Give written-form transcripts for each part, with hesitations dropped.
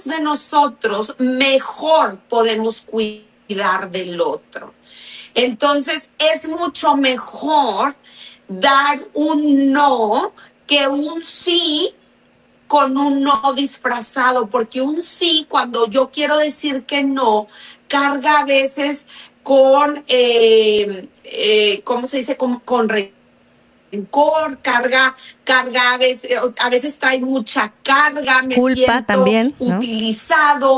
de nosotros, mejor podemos cuidar del otro. Entonces, es mucho mejor dar un no que un sí con un no disfrazado, porque un sí, cuando yo quiero decir que no, carga a veces con, ¿cómo se dice? Con rencor, carga a veces trae mucha carga, me Culpa siento también, ¿no? utilizado,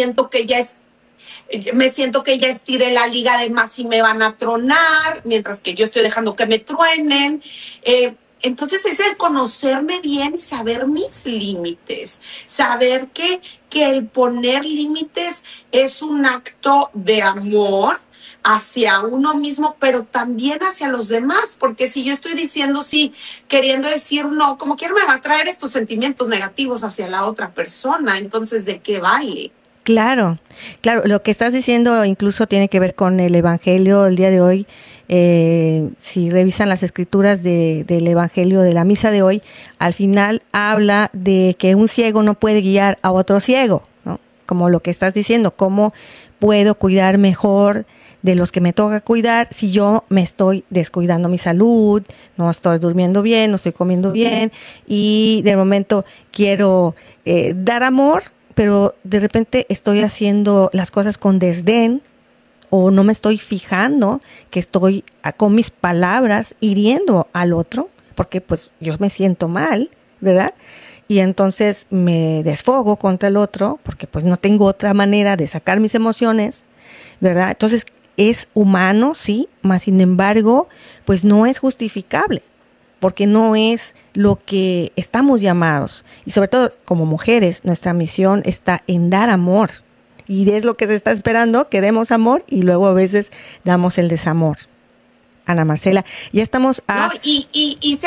me siento que ya estiré la liga de más y me van a tronar, mientras que yo estoy dejando que me truenen. Entonces es el conocerme bien y saber mis límites, saber que el poner límites es un acto de amor hacia uno mismo, pero también hacia los demás, porque si yo estoy diciendo sí, queriendo decir no, como quiera me va a traer estos sentimientos negativos hacia la otra persona, entonces ¿de qué vale? Claro, claro, lo que estás diciendo incluso tiene que ver con el Evangelio del día de hoy. Si revisan las escrituras del Evangelio de la misa de hoy, al final habla de que un ciego no puede guiar a otro ciego, ¿no? Como lo que estás diciendo, cómo puedo cuidar mejor de los que me toca cuidar si yo me estoy descuidando mi salud, no estoy durmiendo bien, no estoy comiendo bien y de momento quiero dar amor, pero de repente estoy haciendo las cosas con desdén o no me estoy fijando que estoy con mis palabras hiriendo al otro, porque pues yo me siento mal, ¿verdad? Y entonces me desfogo contra el otro, porque pues no tengo otra manera de sacar mis emociones, ¿verdad? Entonces es humano, sí, mas sin embargo, pues no es justificable, porque no es lo que estamos llamados. Y sobre todo como mujeres, nuestra misión está en dar amor. Y es lo que se está esperando, que demos amor y luego a veces damos el desamor. Ana Marcela, ya estamos a... No, y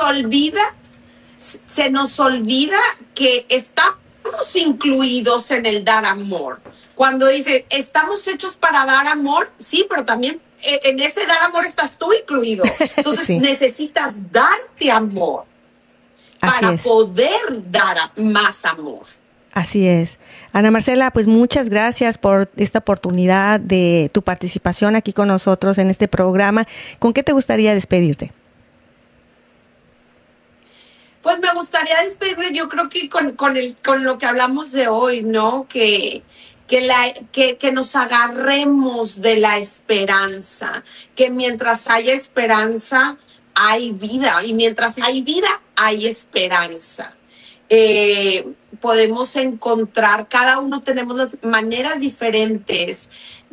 se nos olvida que estamos incluidos en el dar amor. Cuando dice, estamos hechos para dar amor, sí, pero también en ese dar amor estás tú incluido. Entonces sí, necesitas darte amor así para es. poder dar más amor. Así es. Ana Marcela, pues muchas gracias por esta oportunidad de tu participación aquí con nosotros en este programa. ¿Con qué te gustaría despedirte? Pues me gustaría despedirme, yo creo que con lo que hablamos de hoy, ¿no? Que nos agarremos de la esperanza, que mientras haya esperanza, hay vida, y mientras hay vida, hay esperanza. Podemos encontrar, cada uno tenemos las maneras diferentes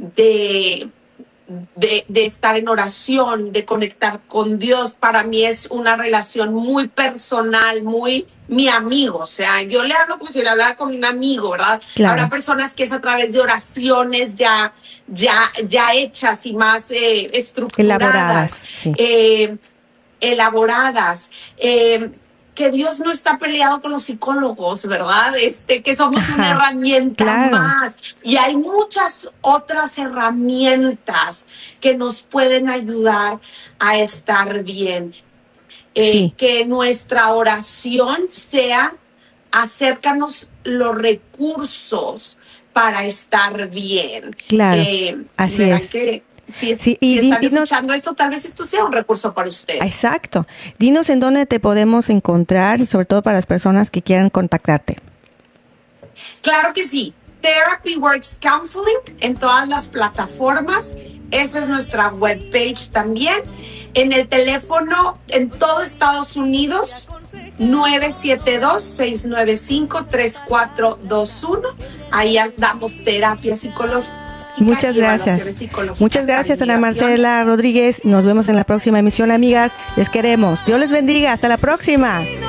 de estar en oración, de conectar con Dios. Para mí es una relación muy personal, muy mi amigo. O sea, yo le hablo como si le hablara con un amigo, ¿verdad? Claro. Habrá personas que es a través de oraciones ya hechas y más Elaboradas, estructuradas, sí. elaboradas. Que Dios no está peleado con los psicólogos, ¿verdad? Que somos una herramienta claro. más. Y hay muchas otras herramientas que nos pueden ayudar a estar bien. Sí. Que nuestra oración sea acércanos los recursos para estar bien. Claro, así es. Que si y están escuchando esto, tal vez esto sea un recurso para usted. Exacto. Dinos en dónde te podemos encontrar, sobre todo para las personas que quieran contactarte. Claro que sí. Therapy Works Counseling en todas las plataformas. Esa es nuestra webpage también. En el teléfono en todo Estados Unidos, 972-695-3421. Ahí damos terapia psicológica. Muchas gracias. Muchas gracias, Ana Marcela Rodríguez. Nos vemos en la próxima emisión, amigas. Les queremos. Dios les bendiga. Hasta la próxima.